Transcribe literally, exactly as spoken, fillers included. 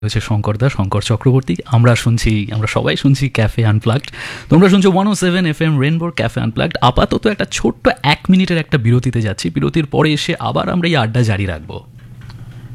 হচ্ছে শঙ্করদা, শঙ্কর চক্রবর্তী। আমরা শুনছি, আমরা সবাই শুনছি ক্যাফে আনপ্লাগড। তোমরা শুনছো ওয়ান ও seven F M রেনবোর cafe unplugged. আপাতত একটা ছোট্ট এক মিনিটের একটা বিরতিতে যাচ্ছি। বিরতির পরে এসে আবার আমরা এই আড্ডা জারি রাখবো।